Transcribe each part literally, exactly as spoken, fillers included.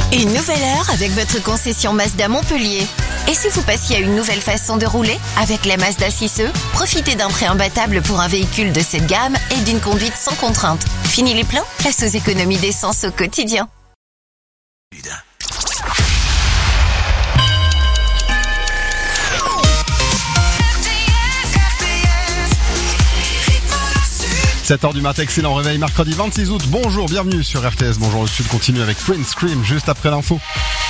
Une nouvelle heure avec votre concession Mazda Montpellier. Et si vous passiez à une nouvelle façon de rouler? Avec la Mazda six e, profitez d'un prêt imbattable pour un véhicule de cette gamme et d'une conduite sans contrainte. Fini les pleins? Place aux économies d'essence au quotidien. sept heures du matin, excellent réveil, mercredi vingt-six août. Bonjour, bienvenue sur R T S. Bonjour le Sud, continue avec Prince Scream juste après l'info.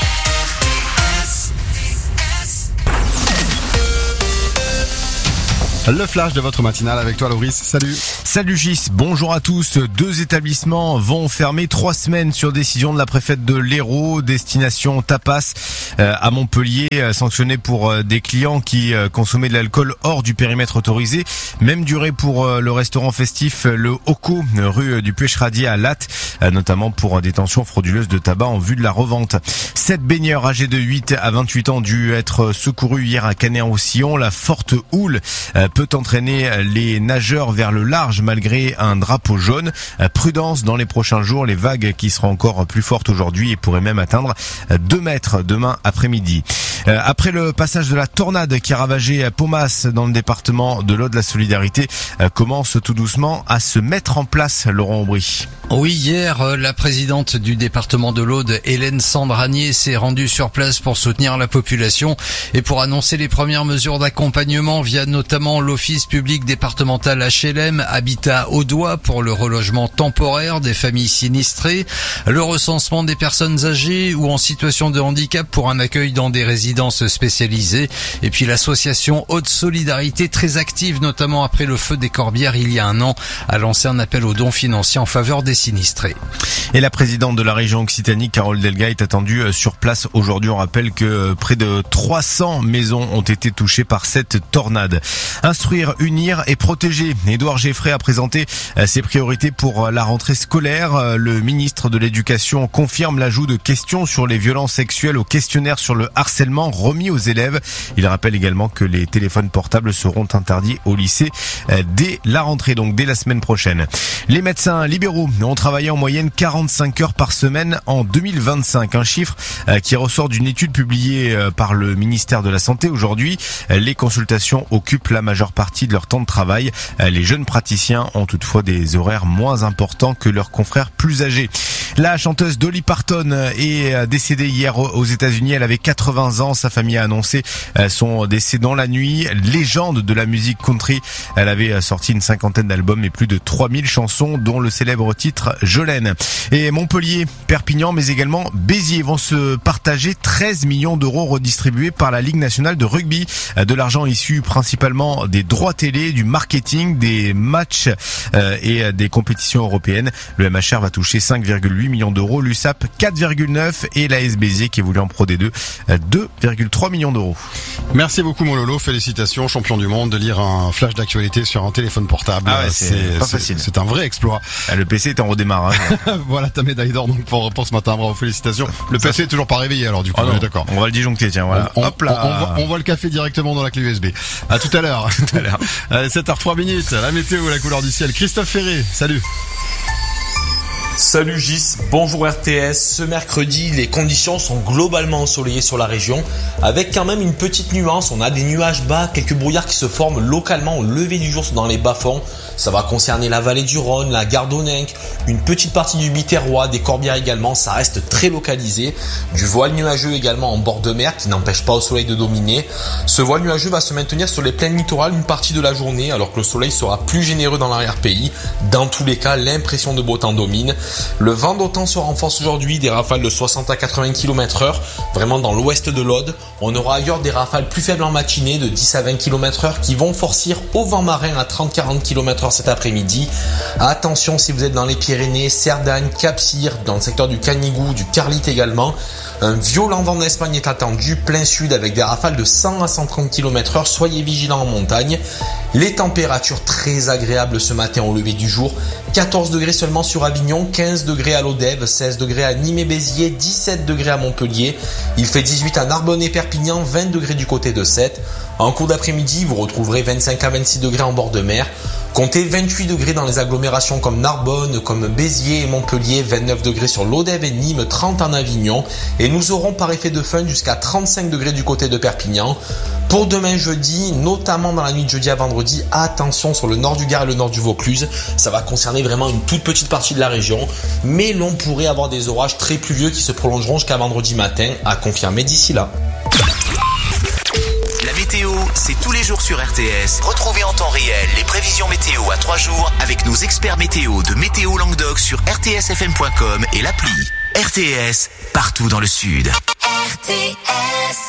Le flash de votre matinale avec toi, Loris. Salut. Salut Gis, bonjour à tous. Deux établissements vont fermer trois semaines sur décision de la préfète de l'Hérault. Destination Tapas euh, à Montpellier, euh, sanctionné pour euh, des clients qui euh, consommaient de l'alcool hors du périmètre autorisé. Même durée pour euh, le restaurant festif euh, le Oco, rue du Puech-Radier à Latte, euh, notamment pour euh, détention frauduleuse de tabac en vue de la revente. Sept baigneurs âgés de huit à vingt-huit ans dû être secourus hier à Canet-en-Roussillon. La forte houle euh, peut entraîner les nageurs vers le large malgré un drapeau jaune. Prudence dans les prochains jours, les vagues qui seront encore plus fortes aujourd'hui et pourraient même atteindre deux mètres demain après-midi. Après le passage de la tornade qui a ravagé Paumas dans le département de l'Aude, la solidarité commence tout doucement à se mettre en place, Laurent Aubry. Oui, hier, la présidente du département de l'Aude, Hélène Sandranier, s'est rendue sur place pour soutenir la population et pour annoncer les premières mesures d'accompagnement via notamment l'Office public départemental H L M Habitat Audois pour le relogement temporaire des familles sinistrées, le recensement des personnes âgées ou en situation de handicap pour un accueil dans des résidences spécialisées, et puis l'association Haute Solidarité, très active notamment après le feu des Corbières il y a un an, a lancé un appel aux dons financiers en faveur des sinistrés. Et la présidente de la région Occitanie, Carole Delga, est attendue sur place aujourd'hui. On rappelle que près de trois cents maisons ont été touchées par cette tornade. Instruire, unir et protéger. Édouard Geffray a présenté ses priorités pour la rentrée scolaire. Le ministre de l'Éducation confirme l'ajout de questions sur les violences sexuelles au questionnaire sur le harcèlement remis aux élèves. Il rappelle également que les téléphones portables seront interdits au lycée dès la rentrée, donc dès la semaine prochaine. Les médecins libéraux ont travaillé en moyenne quarante-cinq heures par semaine en deux mille vingt-cinq, un chiffre qui ressort d'une étude publiée par le ministère de la Santé aujourd'hui. Les consultations occupent la majeure partie de leur temps de travail. Les jeunes praticiens ont toutefois des horaires moins importants que leurs confrères plus âgés. La chanteuse Dolly Parton est décédée hier aux États-Unis. Elle avait quatre-vingts ans. Sa famille a annoncé son décès dans la nuit. Légende de la musique country, elle avait sorti une cinquantaine d'albums et plus de trois mille chansons, dont le célèbre titre Jolene. Et Montpellier, Perpignan, mais également Béziers vont se partager treize millions d'euros redistribués par la Ligue nationale de rugby. De l'argent issu principalement des droits télé, du marketing, des matchs euh, et des compétitions européennes. Le M H R va toucher cinq virgule huit millions d'euros, l'U S A P quatre virgule neuf et l'A S Béziers qui évolue en Pro D deux deux virgule trois millions d'euros. Merci beaucoup mon Lolo, félicitations, champion du monde, de lire un flash d'actualité sur un téléphone portable. Ah ouais, c'est, c'est pas c'est, facile. C'est un vrai exploit. Ah, le P C est en redémarrage. Voilà ta médaille d'or donc pour, pour ce matin, bravo, félicitations. Le P C est toujours pas réveillé alors du coup, oh on est d'accord. On va le disjoncter, tiens, voilà. On, Hop là. On, on, voit, on voit le café directement dans la clé U S B. À tout à l'heure. Tout à l'heure. Allez, sept heures trois minutes, la météo, la couleur du ciel. Christophe Ferré, salut. Salut Gis, bonjour R T S. Ce mercredi, les conditions sont globalement ensoleillées sur la région, avec quand même une petite nuance. On a des nuages bas, quelques brouillards qui se forment localement au lever du jour dans les bas-fonds. Ça va concerner la vallée du Rhône, la Gardonninque, une petite partie du Biterrois, des Corbières également. Ça reste très localisé. Du voile nuageux également en bord de mer qui n'empêche pas au soleil de dominer. Ce voile nuageux va se maintenir sur les plaines littorales une partie de la journée, alors que le soleil sera plus généreux dans l'arrière-pays. Dans tous les cas, l'impression de beau temps domine. Le vent d'autant se renforce aujourd'hui, des rafales de soixante à quatre-vingts kilomètres heure, vraiment dans l'ouest de l'Aude. On aura ailleurs des rafales plus faibles en matinée de dix à vingt kilomètres heure qui vont forcir au vent marin à trente à quarante kilomètres heure cet après-midi. Attention si vous êtes dans les Pyrénées, Cerdagne, Cap-Cyr, dans le secteur du Canigou, du Carlite également. Un violent vent d'Espagne est attendu, plein sud avec des rafales de cent à cent trente kilomètres heure. Soyez vigilants en montagne. Les températures très agréables ce matin au lever du jour. quatorze degrés seulement sur Avignon, quinze degrés à Lodève, seize degrés à Nîmes et Béziers, dix-sept degrés à Montpellier. Il fait dix-huit à Narbonne et Perpignan, vingt degrés du côté de Sète. En cours d'après-midi, vous retrouverez vingt-cinq à vingt-six degrés en bord de mer. Comptez vingt-huit degrés dans les agglomérations comme Narbonne, comme Béziers et Montpellier, vingt-neuf degrés sur l'Odève et Nîmes, trente en Avignon. Et nous aurons par effet de fun jusqu'à trente-cinq degrés du côté de Perpignan. Pour demain jeudi, notamment dans la nuit de jeudi à vendredi, attention sur le nord du Gard et le nord du Vaucluse. Ça va concerner vraiment une toute petite partie de la région. Mais l'on pourrait avoir des orages très pluvieux qui se prolongeront jusqu'à vendredi matin, à confirmer d'ici là. La météo, c'est tous les jours sur R T S. Retrouvez en temps réel les prévisions météo à trois jours avec nos experts météo de Météo Languedoc sur r t s f m point com et l'appli. R T S, partout dans le sud. R T S.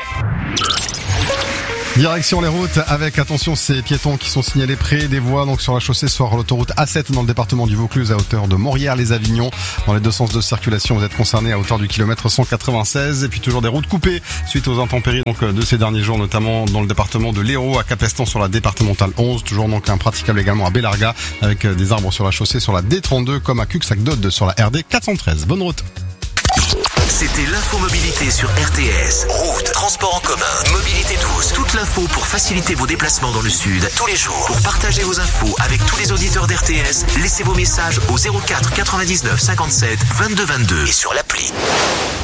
Direction les routes avec, attention, ces piétons qui sont signalés près des voies, donc sur la chaussée sur l'autoroute A sept dans le département du Vaucluse à hauteur de Morières-les-Avignons. Dans les deux sens de circulation, vous êtes concernés à hauteur du kilomètre cent quatre-vingt-seize. Et puis toujours des routes coupées suite aux intempéries donc de ces derniers jours, notamment dans le département de l'Hérault à Capestan sur la départementale onze. Toujours donc impraticable également à Bellarga avec des arbres sur la chaussée sur la D trente-deux comme à Cuxac-Dode sur la R D quatre cent treize. Bonne route. C'était l'infomobilité sur R T S. Route, transport en commun, mobilité douce. Toute l'info pour faciliter vos déplacements dans le sud tous les jours. Pour partager vos infos avec tous les auditeurs d'R T S, laissez vos messages au zéro quatre quatre-vingt-dix-neuf cinquante-sept vingt-deux vingt-deux et sur l'appli.